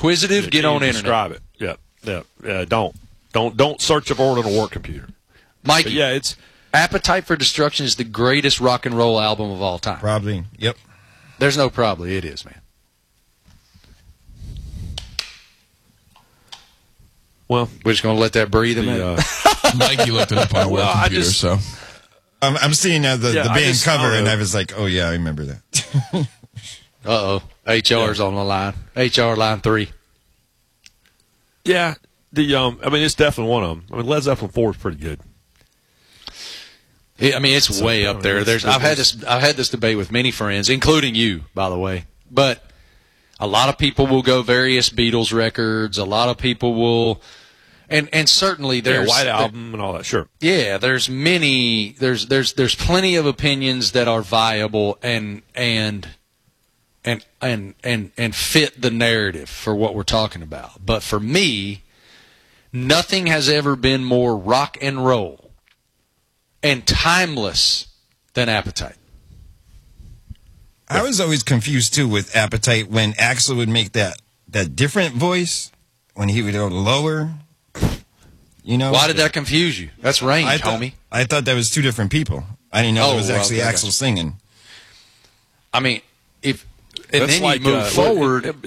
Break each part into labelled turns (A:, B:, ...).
A: inquisitive, get on internet.
B: Describe it. Yeah. Don't search for it on a work computer.
A: Mikey,
B: yeah, it's
A: Appetite for Destruction is the greatest rock and roll album of all time.
C: Probably. Yep.
A: There's no probably. It is, man.
B: Well,
A: we're just going to let that breathe a minute.
D: Mikey looked it up on a work computer, so.
C: I'm seeing the band cover, and I was like, oh, yeah, I remember that.
A: Uh-oh. HR's on the line. HR line 3.
B: Yeah. It's definitely one of them. I mean, Led Zeppelin 4 is pretty good.
A: It's way up there. I've had this debate with many friends, including you, by the way. But a lot of people will go various Beatles records. A lot of people will, and certainly there's
B: White Album and all that. Sure.
A: Yeah, there's plenty of opinions that are viable and fit the narrative for what we're talking about. But for me, nothing has ever been more rock and roll and timeless than Appetite.
C: I was always confused, too, with Appetite when Axl would make that different voice, when he would go lower. You know?
A: Why did that confuse you? That's range, homie.
C: I thought that was two different people. I didn't know it was actually Axl singing.
A: I mean, and then you move forward.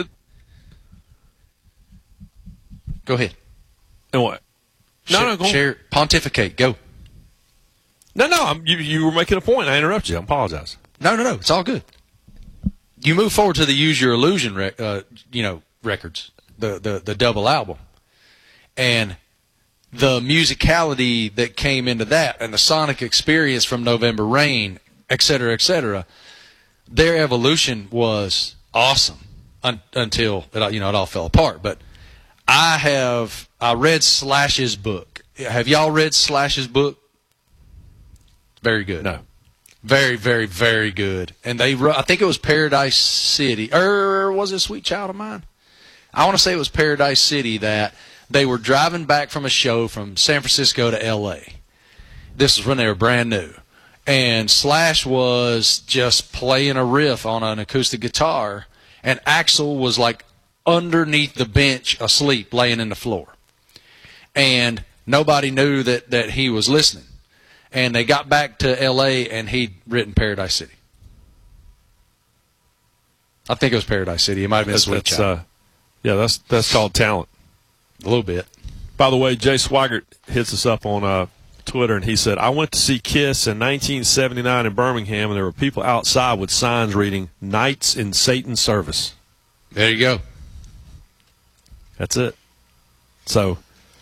A: Go ahead.
B: And what? No, go
A: on. Pontificate. Go.
B: No. You were making a point. I interrupted you. I apologize.
A: No. It's all good. You move forward to the Use Your Illusion, records, the double album, and the musicality that came into that, and the sonic experience from November Rain, et cetera, their evolution was awesome until it all fell apart. But I read Slash's book. Have y'all read Slash's book? Very good.
B: No.
A: Very, very, very good. And I think it was Paradise City. Or was it Sweet Child of Mine? I want to say it was Paradise City that they were driving back from a show from San Francisco to L.A. This was when they were brand new. And Slash was just playing a riff on an acoustic guitar, and Axl was like underneath the bench asleep, laying in the floor. And nobody knew that he was listening. And they got back to L.A., and he'd written Paradise City. I think it was Paradise City. It might have been Sweet Child.
B: That's called talent.
A: A little bit.
B: By the way, Jay Swigert hits us up on Twitter, and he said, I went to see Kiss in 1979 in Birmingham, and there were people outside with signs reading, Knights in Satan's Service.
A: There you go.
B: That's it. So,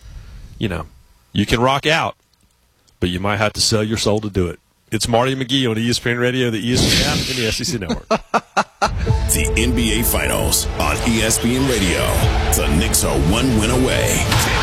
B: you can rock out, but you might have to sell your soul to do it. It's Marty McGee on ESPN Radio, the ESPN app, and the SEC Network.
E: The NBA Finals on ESPN Radio. The Knicks are one win away.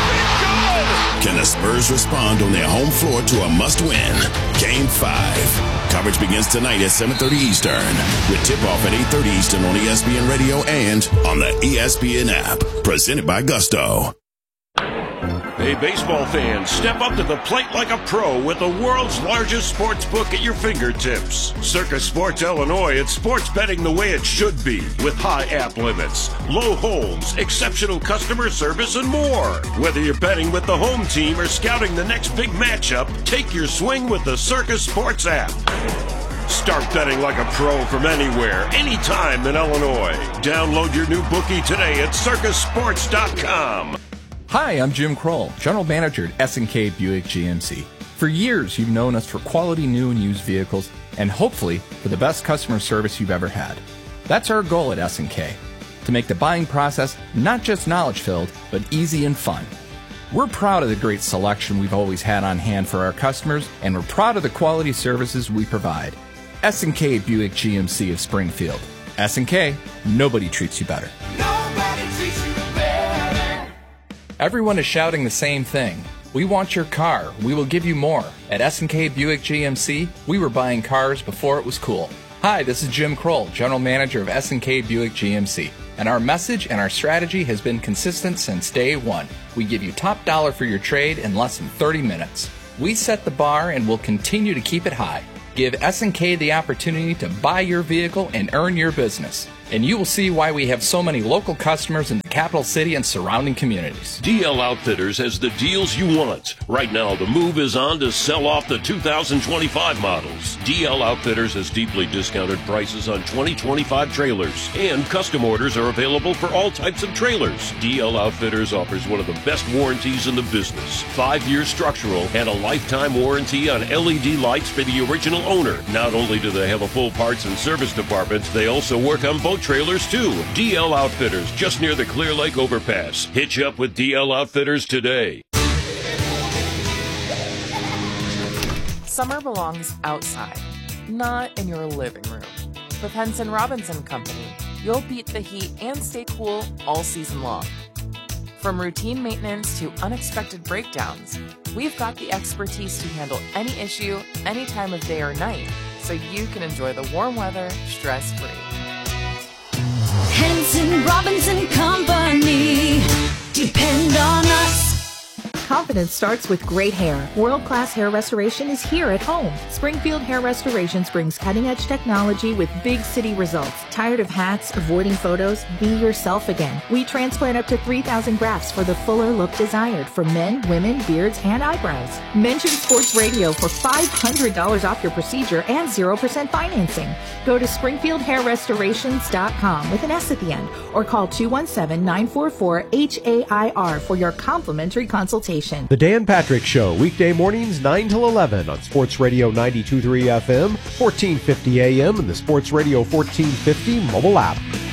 E: Can the Spurs respond on their home floor to a must-win? Game 5. Coverage begins tonight at 7:30 Eastern. With tip-off at 8:30 Eastern on ESPN Radio and on the ESPN app. Presented by Gusto.
F: Hey, baseball fans, step up to the plate like a pro with the world's largest sports book at your fingertips. Circus Sports Illinois, it's sports betting the way it should be, with high app limits, low holds, exceptional customer service, and more. Whether you're betting with the home team or scouting the next big matchup, take your swing with the Circus Sports app. Start betting like a pro from anywhere, anytime in Illinois. Download your new bookie today at circusports.com.
G: Hi, I'm Jim Kroll, General Manager at S&K Buick GMC. For years, you've known us for quality new and used vehicles, and hopefully for the best customer service you've ever had. That's our goal at S&K, to make the buying process not just knowledge-filled, but easy and fun. We're proud of the great selection we've always had on hand for our customers, and we're proud of the quality services we provide. S&K Buick GMC of Springfield. S&K, nobody treats you better.
H: Nobody treats you better.
G: Everyone is shouting the same thing. We want your car. We will give you more. At S&K Buick GMC, we were buying cars before it was cool. Hi, this is Jim Kroll, General Manager of S&K Buick GMC. And our message and our strategy has been consistent since day one. We give you top dollar for your trade in less than 30 minutes. We set the bar and will continue to keep it high. Give S&K the opportunity to buy your vehicle and earn your business. and you will see why we have so many local customers in the capital city and surrounding communities.
F: DL Outfitters has the deals you want. Right now, the move is on to sell off the 2025 models. DL Outfitters has deeply discounted prices on 2025 trailers, and custom orders are available for all types of trailers. DL Outfitters offers one of the best warranties in the business. 5-year structural and a lifetime warranty on LED lights for the original owner. Not only do they have a full parts and service department, they also work on boat trailers too. DL Outfitters, just near the Clear Lake overpass. Hitch up with DL Outfitters today.
I: Summer belongs outside, not in your living room. With Henson Robinson Company, you'll beat the heat and stay cool all season long. From routine maintenance to unexpected breakdowns, we've got the expertise to handle any issue, any time of day or night, so you can enjoy the warm weather stress-free.
J: Henson Robinson Company. Depend on us.
K: Confidence starts with great hair. World-class hair restoration is here at home. Springfield Hair Restorations brings cutting-edge technology with big city results. Tired of hats, avoiding photos? Be yourself again. We transplant up to 3,000 grafts for the fuller look desired for men, women, beards, and eyebrows. Mention Sports Radio for $500 off your procedure and 0% financing. Go to SpringfieldHairRestorations.com with an S at the end, or call 217-944-HAIR for your complimentary consultation.
L: The Dan Patrick Show, weekday mornings 9 till 11 on Sports Radio 92.3 FM, 1450 AM, and the Sports Radio 1450 mobile app.